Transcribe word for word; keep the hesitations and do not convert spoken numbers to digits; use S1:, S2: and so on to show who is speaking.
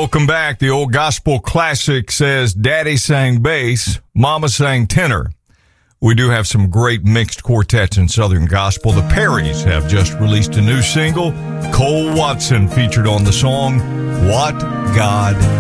S1: Welcome back. The old gospel classic says, Daddy sang bass, Mama sang tenor. We do have some great mixed quartets in Southern gospel. The Perrys have just released a new single. Cole Watson featured on the song, What God